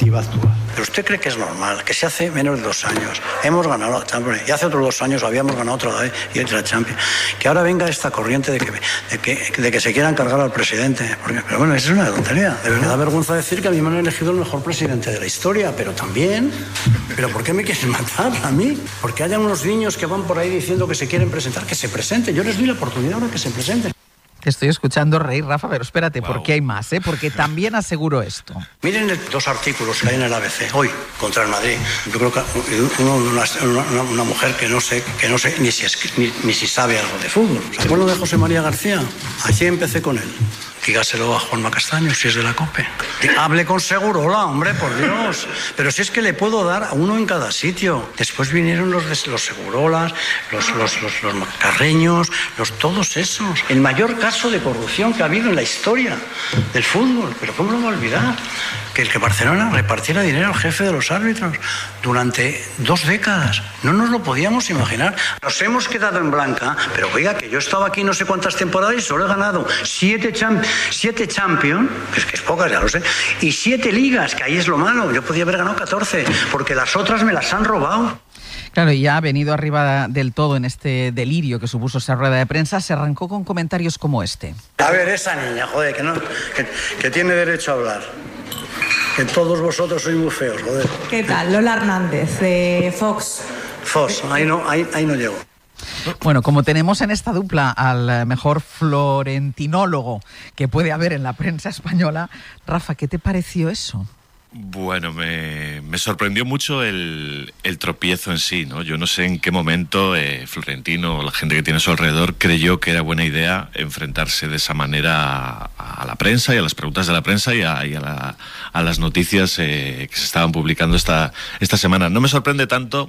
actual. ¿Pero usted cree que es normal que si hace menos de 2 años hemos ganado la Champions y hace otros 2 años habíamos ganado otra vez y otra Champions, que ahora venga esta corriente de que se quieran cargar al presidente? Pero bueno, eso es una tontería. De verdad, da vergüenza decir que a mí me han elegido el mejor presidente de la historia, pero también... ¿Pero por qué me quieren matar a mí? Porque hayan unos niños que van por ahí diciendo que se quieren presentar, que se presenten. Yo les doy la oportunidad ahora que se presenten. Te estoy escuchando reír, Rafa, pero espérate, porque hay más, porque también aseguro esto. Miren 2 artículos que hay en el ABC hoy contra el Madrid. Yo creo que una mujer que no sé ni si sabe algo de fútbol. ¿Se acuerdan de José María García? Así empecé con él. Dígaselo a Juanma Castaño, si es de la COPE. Hable con Segurola, hombre, por Dios. Pero si es que le puedo dar a uno en cada sitio. Después vinieron los Segurolas, los Macarreños, todos esos. El mayor caso de corrupción que ha habido en la historia del fútbol. Pero ¿cómo lo va a olvidar? Que el que Barcelona repartiera dinero al jefe de los árbitros durante 2 décadas. No nos lo podíamos imaginar. Nos hemos quedado en blanca, pero oiga, que yo estaba aquí no sé cuántas temporadas y solo he ganado 7 Champions, que es pocas, ya lo sé, y 7 ligas, que ahí es lo malo. Yo podía haber ganado 14, porque las otras me las han robado. Claro, y ya ha venido arriba del todo en este delirio que supuso esa rueda de prensa, se arrancó con comentarios como este. A ver, esa niña, joder, que tiene derecho a hablar. Que todos vosotros sois muy feos, joder. ¿Qué tal? Lola Hernández, de Fox. Fox, ahí no llego. Bueno, como tenemos en esta dupla al mejor florentinólogo que puede haber en la prensa española, Rafa, ¿qué te pareció eso? Bueno, me sorprendió mucho el tropiezo en sí, ¿no? Yo no sé en qué momento Florentino o la gente que tiene a su alrededor creyó que era buena idea enfrentarse de esa manera a la prensa y a las preguntas de la prensa y a las noticias que se estaban publicando esta semana. No me sorprende tanto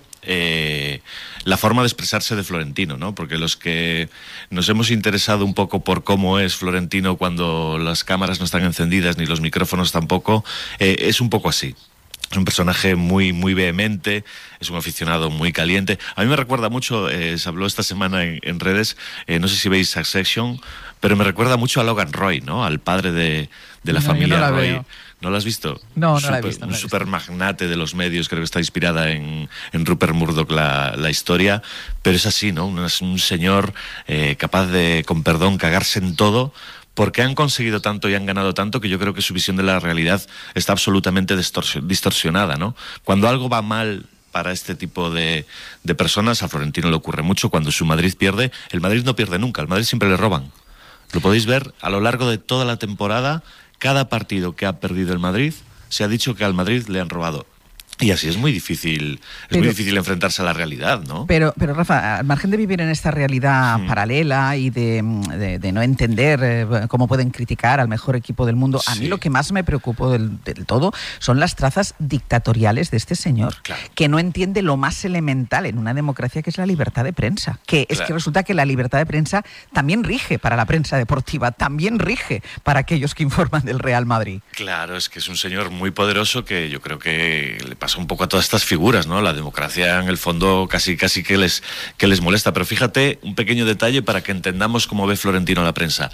la forma de expresarse de Florentino, ¿no? Porque los que nos hemos interesado un poco por cómo es Florentino cuando las cámaras no están encendidas ni los micrófonos tampoco, es un poco así. Es un personaje muy, muy vehemente, es un aficionado muy caliente. A mí me recuerda mucho, se habló esta semana en redes, no sé si veis Succession, pero me recuerda mucho a Logan Roy, ¿no? Al padre de la familia Roy. Veo. ¿No lo has visto? No la he visto. Un super magnate de los medios, creo que está inspirada en Rupert Murdoch la historia, pero es así, ¿no? Un señor capaz de, con perdón, cagarse en todo, porque han conseguido tanto y han ganado tanto que yo creo que su visión de la realidad está absolutamente distorsionada, ¿no? Cuando algo va mal para este tipo de personas, a Florentino le ocurre mucho. Cuando su Madrid pierde, el Madrid no pierde nunca, al Madrid siempre le roban. Lo podéis ver a lo largo de toda la temporada. Cada partido que ha perdido el Madrid, se ha dicho que al Madrid le han robado. Y así es muy difícil, muy difícil enfrentarse a la realidad, ¿no? Pero Rafa, al margen de vivir en esta realidad paralela y de no entender cómo pueden criticar al mejor equipo del mundo, a mí lo que más me preocupó del todo son las trazas dictatoriales de este señor, que no entiende lo más elemental en una democracia, que es la libertad de prensa. Es que resulta que la libertad de prensa también rige para la prensa deportiva, también rige para aquellos que informan del Real Madrid. Claro, es que es un señor muy poderoso que yo creo que le pasa un poco a todas estas figuras, ¿no? La democracia en el fondo casi que les molesta. Pero fíjate, un pequeño detalle para que entendamos cómo ve Florentino la prensa.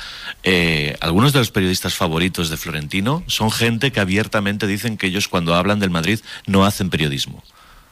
Algunos de los periodistas favoritos de Florentino son gente que abiertamente dicen que ellos, cuando hablan del Madrid, no hacen periodismo.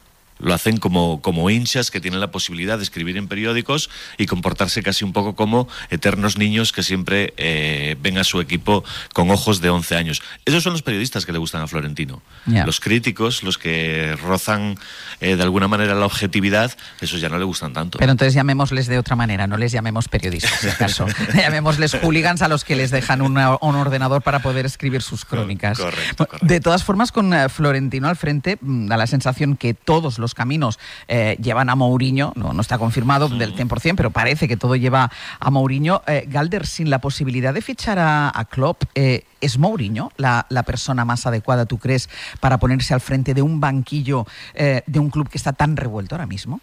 Lo hacen como hinchas que tienen la posibilidad de escribir en periódicos y comportarse casi un poco como eternos niños que siempre ven a su equipo con ojos de 11 años. Esos son los periodistas que le gustan a Florentino. Los críticos, los que rozan de alguna manera la objetividad, esos ya no le gustan tanto. Pero entonces llamémosles de otra manera, no les llamemos periodistas, en caso. Llamémosles hooligans a los que les dejan un ordenador para poder escribir sus crónicas. Correcto. De todas formas, con Florentino al frente, da la sensación que todos los caminos llevan a Mourinho. No está confirmado del 100%, pero parece que todo lleva a Mourinho. Galder, sin la posibilidad de fichar a Klopp, ¿es Mourinho la persona más adecuada, tú crees, para ponerse al frente de un banquillo de un club que está tan revuelto ahora mismo?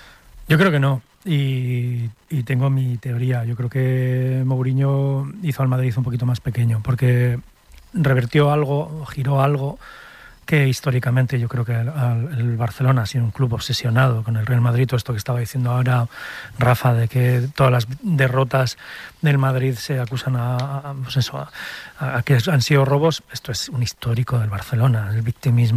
Yo creo que no. Y tengo mi teoría. Yo creo que Mourinho hizo al Madrid un poquito más pequeño, porque revertió algo, giró algo, que históricamente yo creo que el Barcelona ha sido un club obsesionado con el Real Madrid. Todo esto que estaba diciendo ahora Rafa, de que todas las derrotas del Madrid se acusan a que han sido robos, esto es un histórico del Barcelona, el victimismo